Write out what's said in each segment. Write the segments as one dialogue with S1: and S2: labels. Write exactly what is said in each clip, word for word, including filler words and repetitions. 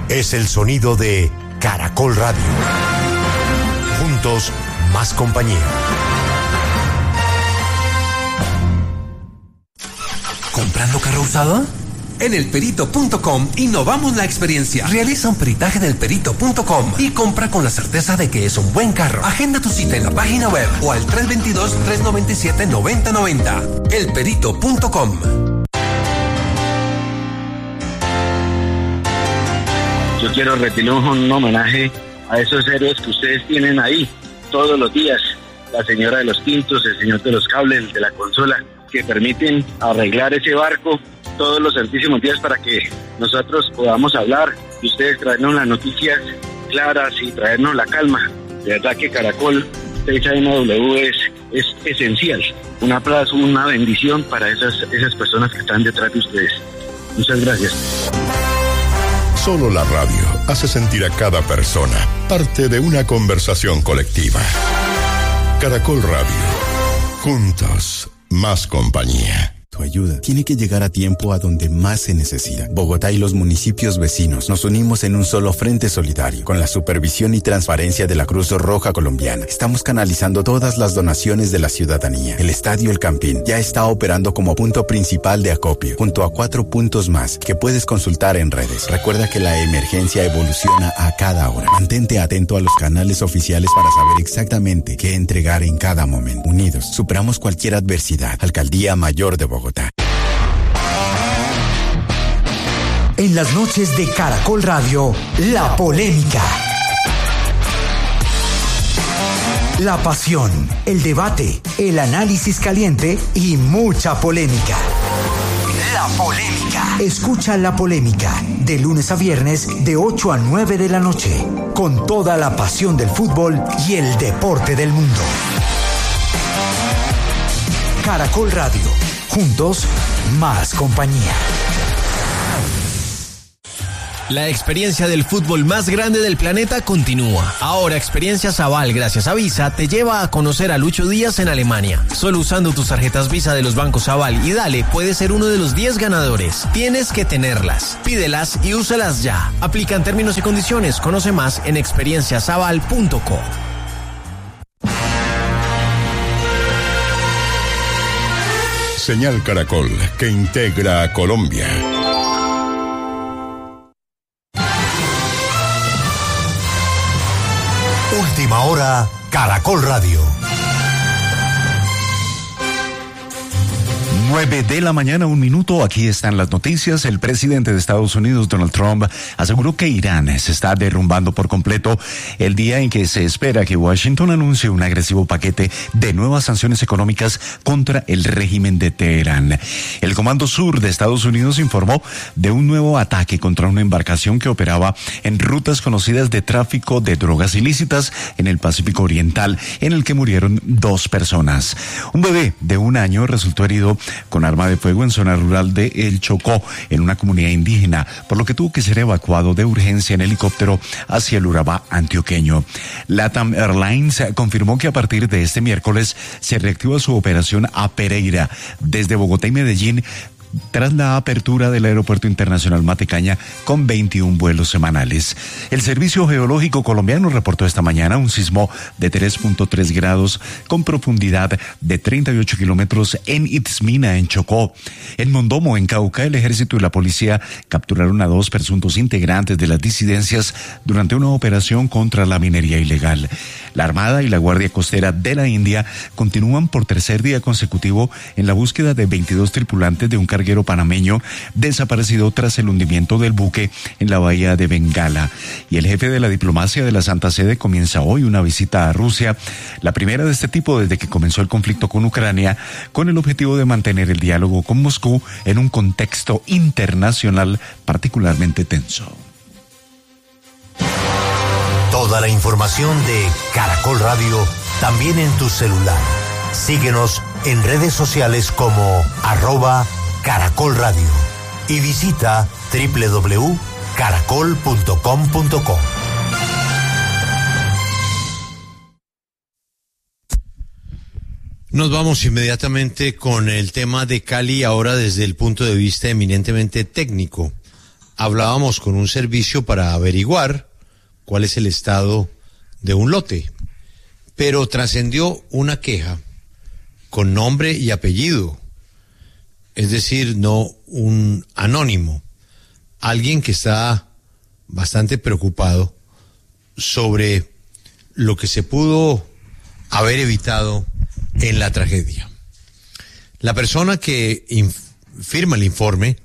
S1: es el sonido de Caracol Radio. Juntos, más compañía.
S2: ¿Comprando carro usado? En el perito punto com innovamos la experiencia. Realiza un peritaje en el perito punto com y compra con la certeza de que es un buen carro. Agenda tu cita en la página web o al tres dos dos, tres nueve siete, nueve cero nueve cero. el perito punto com.
S3: Yo quiero rendirle un homenaje a esos héroes que ustedes tienen ahí todos los días. La señora de los tintos, el señor de los cables, el de la consola, que permiten arreglar ese barco todos los santísimos días para que nosotros podamos hablar y ustedes traernos las noticias claras y traernos la calma. De verdad que Caracol seis A M W es, es esencial. Un aplauso, una bendición para esas, esas personas que están detrás de ustedes. Muchas gracias.
S4: Solo la radio hace sentir a cada persona parte de una conversación colectiva. Caracol Radio. Juntos, más compañía.
S5: Tu ayuda tiene que llegar a tiempo a donde más se necesita. Bogotá y los municipios vecinos nos unimos en un solo frente solidario. Con la supervisión y transparencia de la Cruz Roja Colombiana, estamos canalizando todas las donaciones de la ciudadanía. El Estadio El Campín ya está operando como punto principal de acopio, junto a cuatro puntos más que puedes consultar en redes. Recuerda que la emergencia evoluciona a cada hora. Mantente atento a los canales oficiales para saber exactamente qué entregar en cada momento. Unidos, superamos cualquier adversidad. Alcaldía Mayor de Bogotá.
S6: En las noches de Caracol Radio, la polémica. La pasión, el debate, el análisis caliente y mucha polémica. La polémica. Escucha La Polémica de lunes a viernes de ocho a nueve de la noche, con toda la pasión del fútbol y el deporte del mundo. Caracol Radio. Juntos, más compañía.
S7: La experiencia del fútbol más grande del planeta continúa. Ahora Experiencia Aval, gracias a Visa, te lleva a conocer a Lucho Díaz en Alemania. Solo usando tus tarjetas Visa de los bancos Aval y Dale, puedes ser uno de los diez ganadores. Tienes que tenerlas. Pídelas y úsalas ya. Aplican términos y condiciones. Conoce más en experiencias aval punto co.
S4: Señal Caracol, que integra a Colombia.
S1: Última hora, Caracol Radio.
S8: nueve de la mañana, un minuto. Aquí están las noticias. El presidente de Estados Unidos, Donald Trump, aseguró que Irán se está derrumbando por completo el día en que se espera que Washington anuncie un agresivo paquete de nuevas sanciones económicas contra el régimen de Teherán. El Comando Sur de Estados Unidos informó de un nuevo ataque contra una embarcación que operaba en rutas conocidas de tráfico de drogas ilícitas en el Pacífico Oriental, en el que murieron dos personas. Un bebé de un año resultó herido con arma de fuego en zona rural de El Chocó, en una comunidad indígena, por lo que tuvo que ser evacuado de urgencia en helicóptero hacia el Urabá antioqueño. LATAM Airlines confirmó que a partir de este miércoles se reactiva su operación a Pereira desde Bogotá y Medellín, tras la apertura del Aeropuerto Internacional Matecaña con veintiún vuelos semanales. El Servicio Geológico Colombiano reportó esta mañana un sismo de tres punto tres grados con profundidad de treinta y ocho kilómetros en Itzmina, en Chocó. En Mondomo, en Cauca, el ejército y la policía capturaron a dos presuntos integrantes de las disidencias durante una operación contra la minería ilegal. La Armada y la Guardia Costera de la India continúan por tercer día consecutivo en la búsqueda de veintidós tripulantes de un carguero panameño desaparecido tras el hundimiento del buque en la bahía de Bengala. Y el jefe de la diplomacia de la Santa Sede comienza hoy una visita a Rusia, la primera de este tipo desde que comenzó el conflicto con Ucrania, con el objetivo de mantener el diálogo con Moscú en un contexto internacional particularmente tenso.
S1: Toda la información de Caracol Radio también en tu celular. Síguenos en redes sociales como arroba Caracol Radio y visita doble u doble u doble u punto caracol punto com punto co.
S9: Nos vamos inmediatamente con el tema de Cali, ahora desde el punto de vista eminentemente técnico. hablábamos con un servicio para averiguar cuál es el estado de un lote, pero trascendió una queja con nombre y apellido, es decir, no un anónimo, alguien que está bastante preocupado sobre lo que se pudo haber evitado en la tragedia. La persona que inf- firma el informe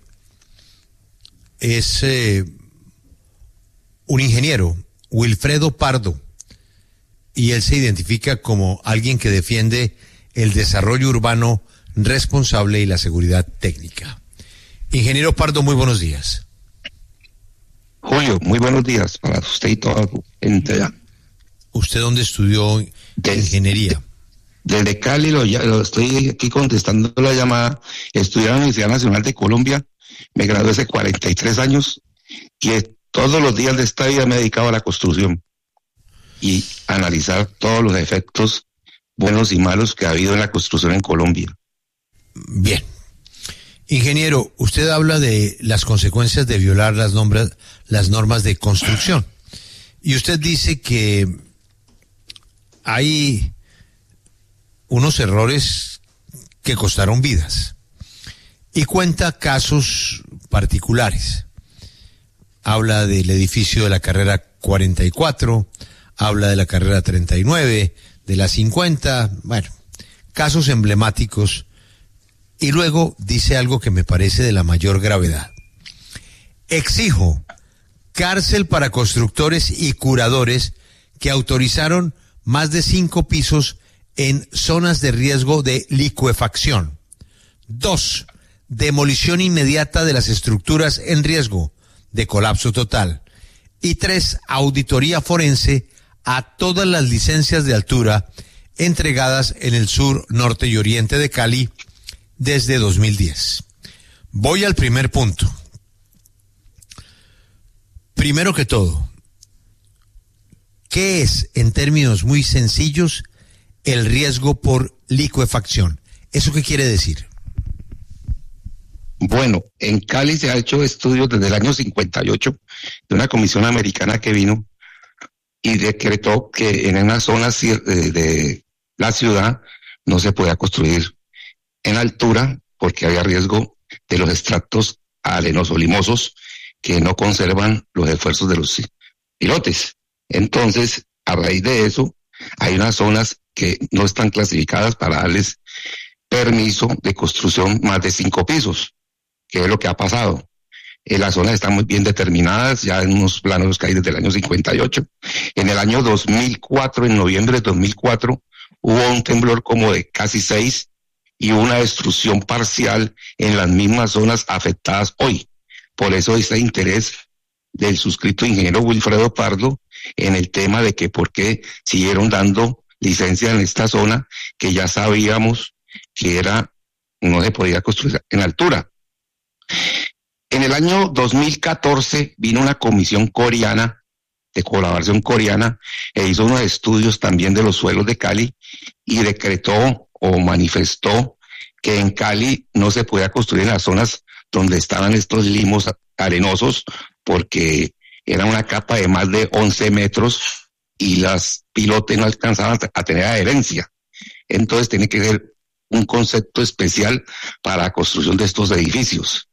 S9: es eh, un ingeniero, Wilfredo Pardo, y él se identifica como alguien que defiende el desarrollo urbano responsable y la seguridad técnica. Ingeniero Pardo, muy buenos días.
S10: Julio, muy buenos días para usted y toda su gente.
S9: ¿Usted dónde estudió
S10: Des,
S9: ingeniería?
S10: Desde Cali, lo, lo estoy aquí contestando la llamada. Estudié en la Universidad Nacional de Colombia, me gradué hace cuarenta y tres años y todos los días de esta vida me he dedicado a la construcción y a analizar todos los efectos buenos y malos que ha habido en la construcción en Colombia.
S9: Bien. Ingeniero, usted habla de las consecuencias de violar las, nombras, las normas de construcción. Y usted dice que hay unos errores que costaron vidas. Y cuenta casos particulares. Habla del edificio de la carrera cuarenta y cuatro, habla de la carrera treinta y nueve, de la cincuenta, bueno, casos emblemáticos. Y luego dice algo que me parece de la mayor gravedad. Exijo cárcel para constructores y curadores que autorizaron más de cinco pisos en zonas de riesgo de licuefacción. Dos, demolición inmediata de las estructuras en riesgo de colapso total. Y tres, auditoría forense a todas las licencias de altura entregadas en el sur, norte y oriente de Cali desde dos mil diez. Voy al primer punto. Primero que todo, ¿qué es, en términos muy sencillos, el riesgo por licuefacción? ¿Eso qué quiere decir?
S10: Bueno, en Cali se ha hecho estudios desde el año cincuenta y ocho de una comisión americana que vino y decretó que en unas zonas de la ciudad no se podía construir en altura porque había riesgo de los extractos arenoso-limosos que no conservan los esfuerzos de los pilotes. Entonces, a raíz de eso, hay unas zonas que no están clasificadas para darles permiso de construcción más de cinco pisos, que es lo que ha pasado. Eh, las zonas están muy bien determinadas, ya en unos planos que hay desde el año cincuenta y ocho. En el año dos mil cuatro, en noviembre de dos mil cuatro, hubo un temblor como de casi seis y una destrucción parcial en las mismas zonas afectadas hoy. Por eso este interés del suscrito ingeniero Wilfredo Pardo en el tema de que por qué siguieron dando licencia en esta zona que ya sabíamos que era no se podía construir en altura. En el año dos mil catorce vino una comisión coreana, de colaboración coreana, e hizo unos estudios también de los suelos de Cali y decretó o manifestó que en Cali no se podía construir en las zonas donde estaban estos limos arenosos porque era una capa de más de once metros y las pilotes no alcanzaban a tener adherencia. Entonces tiene que ser un concepto especial para la construcción de estos edificios.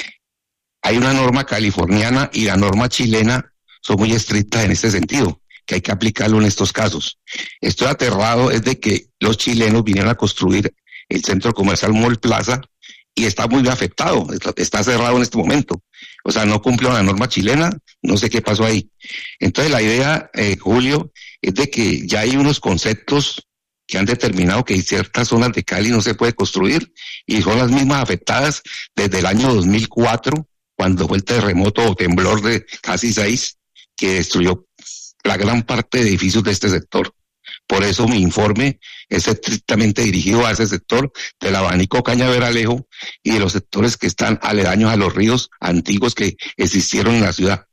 S10: Hay una norma californiana y la norma chilena son muy estrictas en este sentido, que hay que aplicarlo en estos casos. Estoy aterrado es de que los chilenos vinieron a construir el centro comercial Mall Plaza y está muy afectado, está cerrado en este momento. O sea, no cumplió la norma chilena, no sé qué pasó ahí. Entonces la idea, eh, Julio, es de que ya hay unos conceptos que han determinado que en ciertas zonas de Cali no se puede construir y son las mismas afectadas desde el año dos mil cuatro, cuando fue el terremoto o temblor de casi seis, que destruyó la gran parte de edificios de este sector. Por eso mi informe es estrictamente dirigido a ese sector del abanico Cañaveralejo y de los sectores que están aledaños a los ríos antiguos que existieron en la ciudad.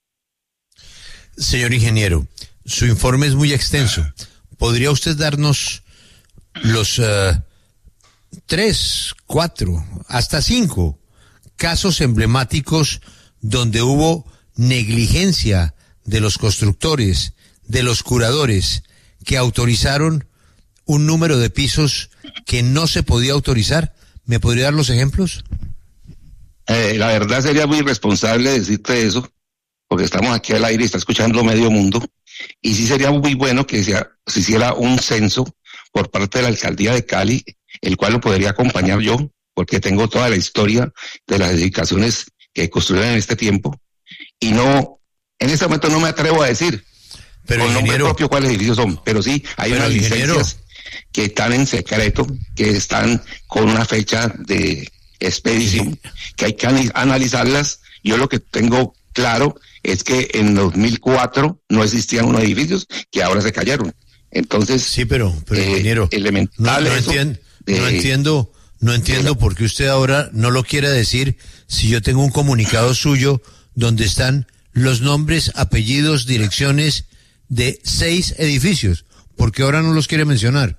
S9: Señor ingeniero, su informe es muy extenso. ¿Podría usted darnos los uh, tres, cuatro, hasta cinco casos emblemáticos donde hubo negligencia de los constructores, de los curadores, que autorizaron un número de pisos que no se podía autorizar? ¿Me podría dar los ejemplos?
S10: Eh, la verdad sería muy irresponsable decirte eso, porque estamos aquí al aire y está escuchando medio mundo, y sí sería muy bueno que se, se hiciera un censo por parte de la alcaldía de Cali, el cual lo podría acompañar yo, porque tengo toda la historia de las edificaciones que construyeron en este tiempo, y no, en este momento no me atrevo a decir
S9: pero
S10: con nombre propio cuáles edificios son, pero sí hay
S9: pero
S10: unas
S9: ingeniero.
S10: licencias que están en secreto, que están con una fecha de expedición, que hay que analizarlas. Yo lo que tengo claro es que en dos mil cuatro no existían unos edificios que ahora se cayeron. Entonces,
S9: sí, pero, pero
S10: eh,
S9: ingeniero,
S10: elemental
S9: no, no,
S10: eso
S9: entiendo,
S10: de,
S9: no entiendo, no entiendo por qué usted ahora no lo quiere decir si yo tengo un comunicado suyo donde están los nombres, apellidos, direcciones de seis edificios. ¿Por qué ahora no los quiere mencionar?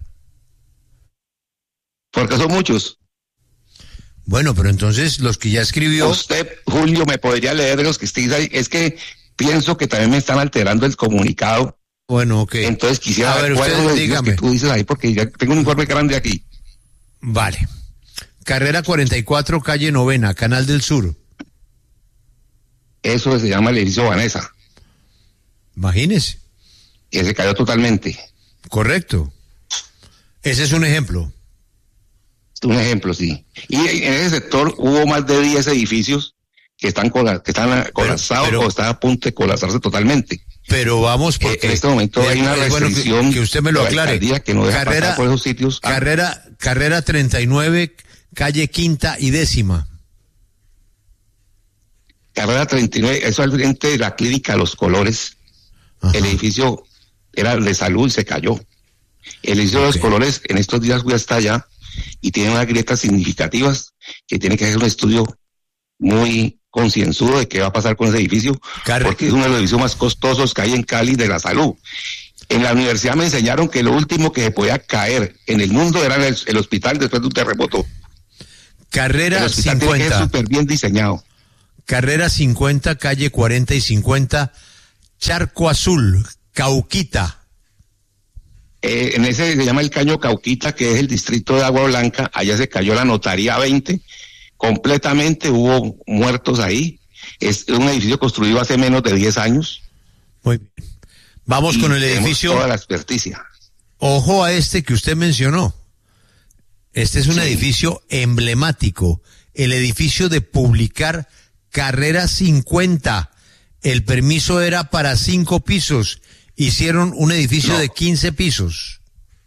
S10: Porque son muchos.
S9: Bueno, pero entonces los que ya escribió...
S10: Usted, Julio, me podría leer de los que estéis ahí. Es que pienso que también me están alterando el comunicado.
S9: Bueno, ok.
S10: Entonces quisiera
S9: a ver,
S10: cuáles son los
S9: dígame.
S10: que tú dices ahí, porque ya tengo un informe grande aquí.
S9: Vale. Carrera cuarenta y cuatro, calle Novena, Canal del Sur.
S10: Eso se llama el edificio Vanessa.
S9: Imagínese.
S10: Que se cayó totalmente.
S9: Correcto. Ese es un ejemplo.
S10: Un ejemplo, sí. Y en ese sector hubo más de diez edificios que están, cola, que están colapsados pero, pero, o están a punto de colapsarse totalmente.
S9: Pero vamos, porque
S10: eh, en este momento hay una restricción
S9: bueno que, que usted me lo aclare.
S10: Que no deja
S9: carrera,
S10: pasar por esos sitios.
S9: Carrera, ah. carrera treinta y nueve, calle Quinta y Décima.
S10: Carrera treinta y nueve, eso al frente de la clínica Los Colores. Ajá. El edificio era de salud y se cayó. El edificio okay. de Los Colores, en estos días fui hasta allá y tiene unas grietas significativas que tiene que hacer un estudio muy concienzudo de qué va a pasar con ese edificio, Carre. porque es uno de los edificios más costosos que hay en Cali de la salud. En la universidad me enseñaron que lo último que se podía caer en el mundo era el, el hospital después de un terremoto.
S9: Carrera
S10: el hospital
S9: cincuenta.
S10: Tiene que ser súper bien diseñado.
S9: Carrera cincuenta, calle cuarenta y cincuenta, Charco Azul, Cauquita.
S10: Eh, en ese se llama el Caño Cauquita, que es el distrito de Agua Blanca. Allá se cayó la notaría veinte, completamente, hubo muertos ahí. Es un edificio construido hace menos de diez años.
S9: Muy bien. Vamos con el edificio.
S10: Toda la experticia.
S9: Ojo a este que usted mencionó. Este es un sí. edificio emblemático, el edificio de Publicar, Carrera cincuenta. El permiso era para cinco pisos. Hicieron un edificio no. de quince pisos.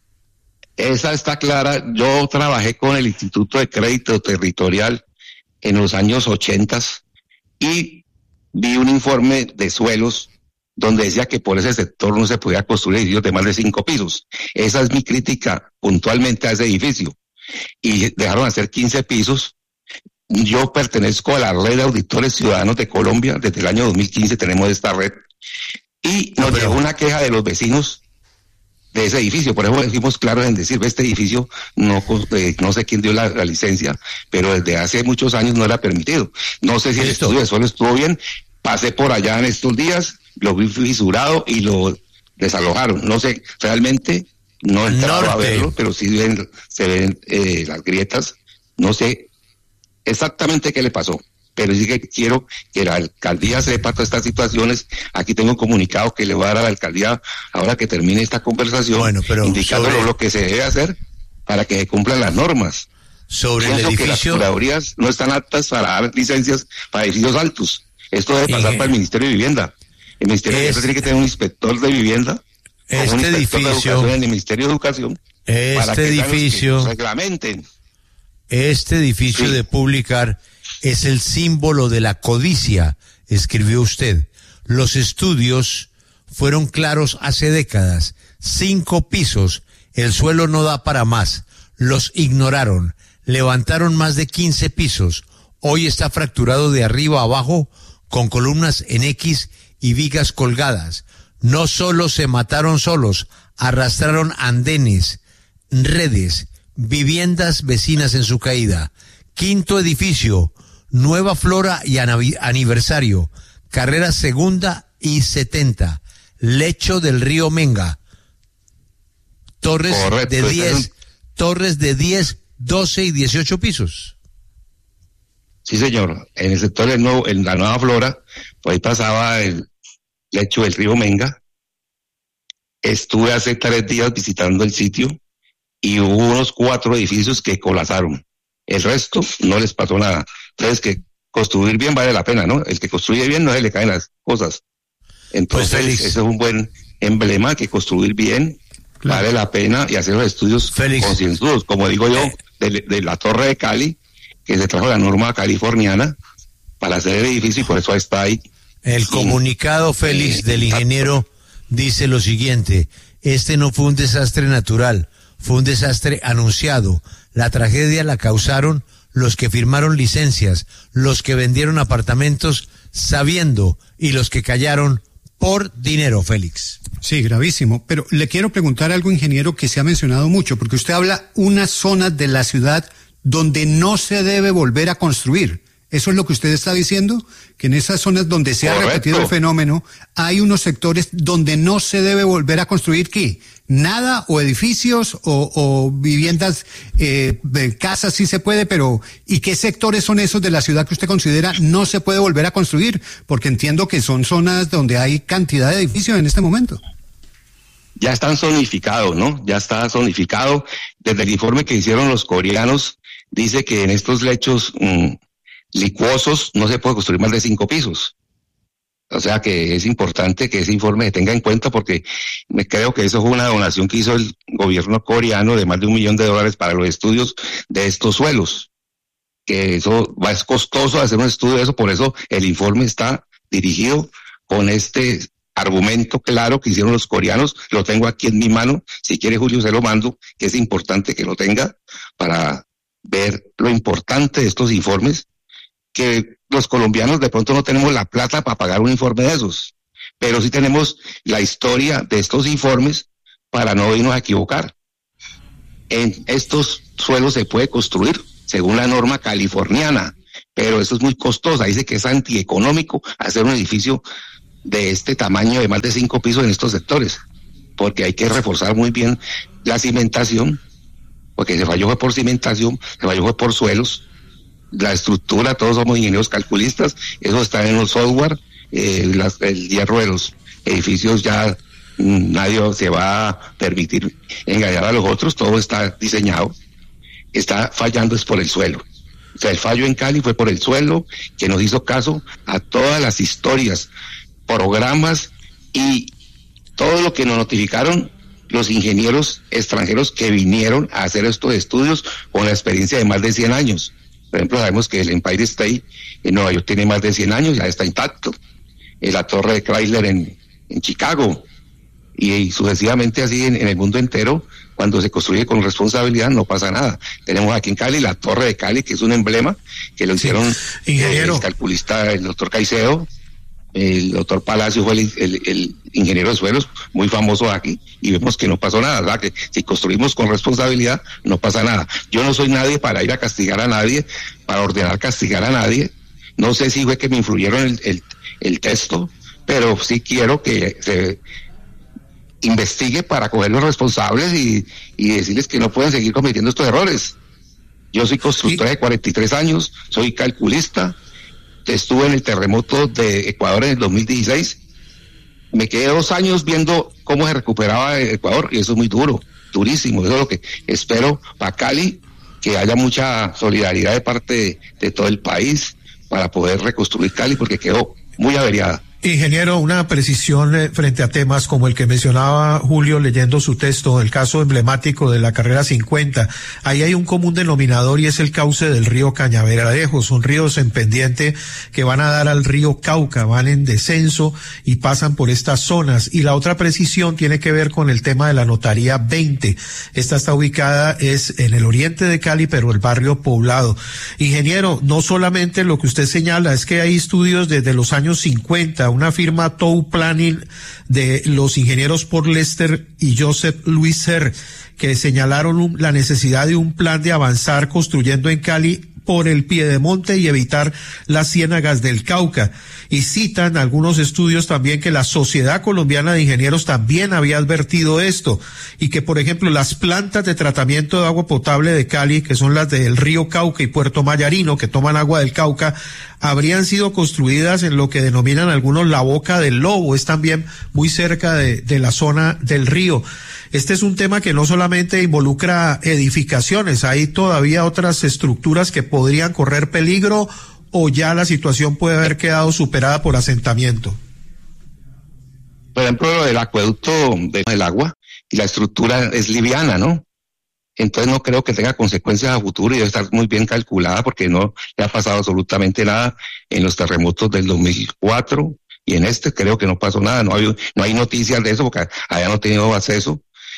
S10: Esa está clara. Yo trabajé con el Instituto de Crédito Territorial en los años ochentas y vi un informe de suelos donde decía que por ese sector no se podía construir edificios de más de cinco pisos. Esa es mi crítica puntualmente a ese edificio. Y dejaron hacer quince pisos. Yo pertenezco a la red de auditores ciudadanos de Colombia. Desde el año dos mil quince tenemos esta red. Y nos no, llegó una queja de los vecinos de ese edificio. Por eso fuimos claros en decir, este edificio no, eh, no sé quién dio la, la licencia, pero desde hace muchos años no era permitido. No sé si el estudio de suelo estuvo bien. Pasé por allá en estos días, lo vi fisurado y lo desalojaron. No sé, realmente no he entrado a verlo, pero sí ven, se ven eh, las grietas. No sé exactamente qué le pasó, pero sí que quiero que la alcaldía sepa todas estas situaciones. Aquí tengo un comunicado que le voy a dar a la alcaldía ahora que termine esta conversación, bueno, pero indicándole sobre... lo que se debe hacer para que se cumplan las normas.
S9: Sobre
S10: Pienso
S9: el edificio...
S10: que las curadurías no están aptas para dar licencias para edificios altos. Esto debe pasar y... para el Ministerio de Vivienda. El Ministerio es... de Vivienda tiene que tener un inspector de vivienda,
S9: este
S10: un inspector
S9: edificio...
S10: de educación en el Ministerio de Educación,
S9: este
S10: para que
S9: edificio...
S10: que reglamenten.
S9: Este edificio sí. de Publicar es el símbolo de la codicia, escribió usted. Los estudios fueron claros hace décadas. Cinco pisos, el suelo no da para más. Los ignoraron. Levantaron más de quince pisos. Hoy está fracturado de arriba a abajo con columnas en X y vigas colgadas. No solo se mataron solos, arrastraron andenes, redes, viviendas vecinas en su caída. Quinto edificio, Nueva Flora y Aniversario, carrera segunda y setenta, lecho del río Menga, torres Correcto, de diez, un... torres de diez, doce y dieciocho pisos.
S10: Sí, señor, en el sector del nuevo, en la Nueva Flora, pues ahí pasaba el lecho del río Menga. Estuve hace tres días visitando el sitio y hubo unos cuatro edificios que colapsaron. El resto no les pasó nada. Entonces, que construir bien vale la pena, ¿no? El que construye bien no se le caen las cosas. Entonces, pues ese es un buen emblema, que construir bien claro. vale la pena, y hacer los estudios concienzudos. Como digo yo, de, de la Torre de Cali, que se trajo la norma californiana para hacer el edificio, y por eso está ahí.
S9: El sin, comunicado, Félix, eh, del ingeniero dice lo siguiente: este no fue un desastre natural, fue un desastre anunciado. La tragedia la causaron los que firmaron licencias, los que vendieron apartamentos sabiendo, y los que callaron por dinero, Félix.
S11: Sí, gravísimo. Pero le quiero preguntar algo, ingeniero, que se ha mencionado mucho, porque usted habla unas zonas de la ciudad donde no se debe volver a construir. ¿Eso es lo que usted está diciendo? Que en esas zonas donde se Correcto. ha repetido el fenómeno, hay unos sectores donde no se debe volver a construir, ¿qué? Nada, o edificios, o, o viviendas, eh, casas sí se puede, pero ¿y qué sectores son esos de la ciudad que usted considera no se puede volver a construir? Porque entiendo que son zonas donde hay cantidad de edificios en este momento.
S10: Ya están zonificados, ¿no? Ya está zonificado. Desde el informe que hicieron los coreanos, dice que en estos lechos mmm, licuosos no se puede construir más de cinco pisos. O sea que es importante que ese informe se tenga en cuenta, porque me creo que eso fue una donación que hizo el gobierno coreano de más de un millón de dólares para los estudios de estos suelos. Que eso va, es costoso hacer un estudio de eso, por eso el informe está dirigido con este argumento claro que hicieron los coreanos. Lo tengo aquí en mi mano, si quiere Julio se lo mando, que es importante que lo tenga para ver lo importante de estos informes, que los colombianos de pronto no tenemos la plata para pagar un informe de esos, pero sí tenemos la historia de estos informes para no irnos a equivocar. En estos suelos se puede construir según la norma californiana, pero eso es muy costoso. Dice que es antieconómico hacer un edificio de este tamaño de más de cinco pisos en estos sectores, porque hay que reforzar muy bien la cimentación, porque se falló fue por cimentación, se falló fue por suelos. La estructura, todos somos ingenieros calculistas, eso está en los software, eh, las, el hierro de los edificios ya mmm, nadie se va a permitir engañar a los otros, todo está diseñado. Está fallando es por el suelo. O sea, el fallo en Cali fue por el suelo, que nos hizo caso a todas las historias, programas y todo lo que nos notificaron los ingenieros extranjeros que vinieron a hacer estos estudios con la experiencia de más de cien años. Por ejemplo, sabemos que el Empire State en Nueva York tiene más de cien años, ya está intacto. La torre de Chrysler en, en Chicago. Y, y sucesivamente así en, en el mundo entero, cuando se construye con responsabilidad no pasa nada. Tenemos aquí en Cali la Torre de Cali, que es un emblema, que lo hicieron sí. eh, el calculista, el doctor Caicedo. El doctor Palacio fue el, el, el ingeniero de suelos muy famoso aquí, y vemos que no pasó nada, ¿verdad? Que si construimos con responsabilidad no pasa nada. Yo no soy nadie para ir a castigar a nadie, para ordenar castigar a nadie. No sé si fue que me influyeron el, el, el texto, pero sí quiero que se investigue para coger los responsables y, y decirles que no pueden seguir cometiendo estos errores. Yo soy constructor de cuarenta y tres años, soy calculista. Estuve en el terremoto de Ecuador en el dos mil dieciséis, me quedé dos años viendo cómo se recuperaba Ecuador, y eso es muy duro, durísimo. Eso es lo que espero para Cali, que haya mucha solidaridad de parte de, de todo el país para poder reconstruir Cali, porque quedó muy averiada.
S12: Ingeniero, una precisión eh, frente a temas como el que mencionaba Julio leyendo su texto, el caso emblemático de la carrera cincuenta. Ahí hay un común denominador, y es el cauce del río Cañaveral. Son ríos en pendiente que van a dar al río Cauca, van en descenso y pasan por estas zonas. Y la otra precisión tiene que ver con el tema de la notaría veinte. Esta está ubicada es en el oriente de Cali, pero el barrio Poblado. Ingeniero, no solamente lo que usted señala, es que hay estudios desde los años cincuenta, una firma Tow Planning de los ingenieros Paul Lester y Joseph Louis Serre, que señalaron un, la necesidad de un plan de avanzar construyendo en Cali por el piedemonte y evitar las ciénagas del Cauca. Y citan algunos estudios también que la Sociedad Colombiana de Ingenieros también había advertido esto, y que, por ejemplo, las plantas de tratamiento de agua potable de Cali, que son las del río Cauca y Puerto Mayarino, que toman agua del Cauca, habrían sido construidas en lo que denominan algunos la Boca del Lobo, es también muy cerca de, de la zona del río. Este es un tema que no solamente involucra edificaciones, hay todavía otras estructuras que podrían correr peligro, o ya la situación puede haber quedado superada por asentamiento.
S10: Por ejemplo, lo del acueducto del agua, y la estructura es liviana, ¿no? Entonces no creo que tenga consecuencias a futuro y debe estar muy bien calculada porque no le ha pasado absolutamente nada en los terremotos del dos mil cuatro y en este creo que no pasó nada, no hay, no hay noticias de eso porque allá no he tenido acceso.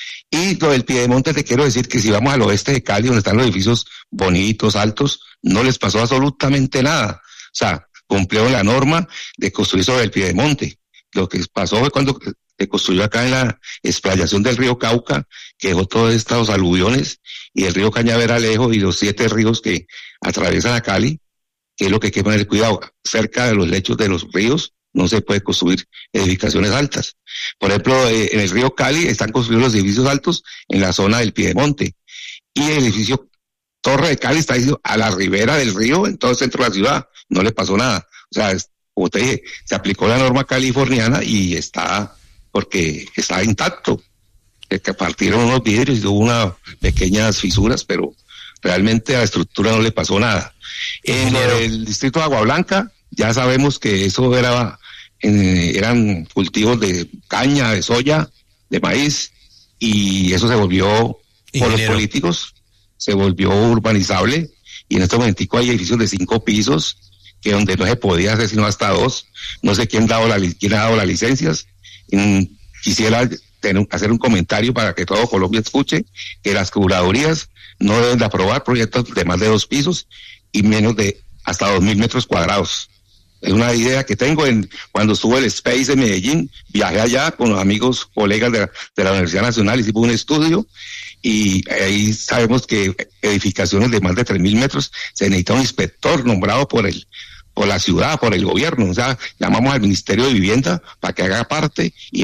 S10: Y lo del piedemonte te quiero decir que si vamos al oeste de Cali, donde están los edificios bonitos, altos, no les pasó absolutamente nada. O sea, cumplieron la norma de construir sobre el piedemonte. Lo que pasó fue cuando se construyó acá en la explayación del río Cauca, que dejó todos estos aluviones, y el río Cañaveralejo y los siete ríos que atraviesan a Cali, que es lo que hay que tener cuidado. Cerca de los lechos de los ríos no se puede construir edificaciones altas. Por ejemplo, eh, en el río Cali están construidos los edificios altos en la zona del piedemonte, y el edificio Torre de Cali está a la ribera del río, en todo el centro de la ciudad, no le pasó nada. O sea, es, como te dije, se aplicó la norma californiana y está, porque está intacto. Es que partieron unos vidrios y hubo unas pequeñas fisuras, pero realmente a la estructura no le pasó nada. En el distrito de Agua Blanca, ya sabemos que eso era, eh, eran cultivos de caña, de soya, de maíz, y eso se volvió, por los políticos, se volvió urbanizable, y en este momentico hay edificios de cinco pisos, que donde no se podía hacer sino hasta dos. No sé quién, dado la, quién ha dado las licencias. Mm, quisiera tener, hacer un comentario para que todo Colombia escuche que las curadurías no deben de aprobar proyectos de más de dos pisos y menos de hasta dos mil metros cuadrados. Es una idea que tengo. En cuando estuvo el Space de Medellín, viajé allá con los amigos, colegas de, de la Universidad Nacional, hicimos un estudio, y ahí sabemos que edificaciones de más de tres mil metros se necesita un inspector nombrado por el por la ciudad, por el gobierno. O sea, llamamos al Ministerio de Vivienda para que haga parte y